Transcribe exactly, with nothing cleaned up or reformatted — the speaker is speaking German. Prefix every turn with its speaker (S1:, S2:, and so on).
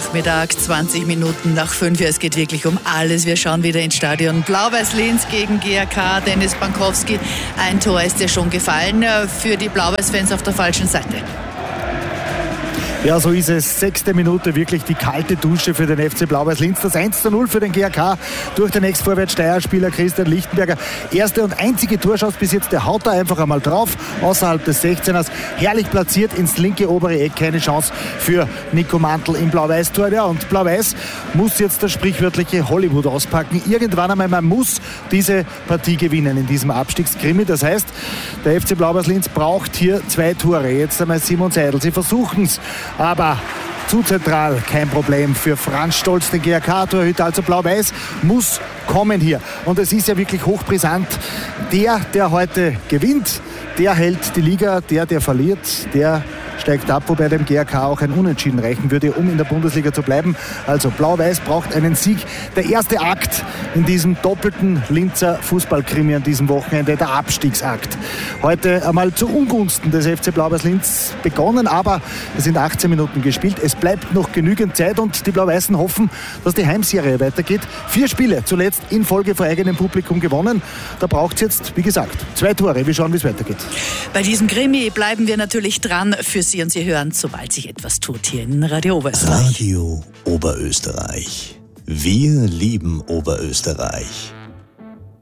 S1: Nachmittag, zwanzig Minuten nach fünf. Es geht wirklich um alles. Wir schauen wieder ins Stadion. Blau-Weiß-Linz gegen G A K. Dennis Bankowski, ein Tor ist dir schon gefallen. Für die Blau-Weiß-Fans auf der falschen Seite.
S2: Ja, so ist es. Sechste Minute, wirklich die kalte Dusche für den F C Blau-Weiß-Linz. Das eins zu null für den G A K durch den Ex-Vorwärts-Steyr-Spieler Christian Lichtenberger. Erste und einzige Torchance bis jetzt. Der haut da einfach einmal drauf, außerhalb des sechzehners. Herrlich platziert ins linke obere Eck. Keine Chance für Nico Mantl im Blau-Weiß-Tor. Ja, und Blau-Weiß muss jetzt das sprichwörtliche Hollywood auspacken. Irgendwann einmal, man muss diese Partie gewinnen in diesem Abstiegskrimi. Das heißt, der F C Blau-Weiß-Linz braucht hier zwei Tore. Jetzt einmal Simon Seidel. Sie versuchen es. Aber zu zentral, kein Problem für Franz Stolz, den G A K-Torhüter. Also Blau-Weiß muss kommen hier. Und es ist ja wirklich hochbrisant. Der, der heute gewinnt, der hält die Liga. Der, der verliert, der steigt ab, wobei dem G A K auch ein Unentschieden reichen würde, um in der Bundesliga zu bleiben. Also Blau-Weiß braucht einen Sieg. Der erste Akt in diesem doppelten Linzer Fußballkrimi an diesem Wochenende, der Abstiegsakt. Heute einmal zu Ungunsten des F C Blau-Weiß-Linz begonnen, aber es sind achtzehn Minuten gespielt. Es bleibt noch genügend Zeit und die Blau-Weißen hoffen, dass die Heimserie weitergeht. Vier Spiele zuletzt in Folge vor eigenem Publikum gewonnen. Da braucht es jetzt, wie gesagt, zwei Tore. Wir schauen, wie es weitergeht.
S1: Bei diesem Krimi bleiben wir natürlich dran für Sie und Sie hören, sobald sich etwas tut, hier in Radio Oberösterreich.
S3: Radio Oberösterreich. Wir lieben Oberösterreich.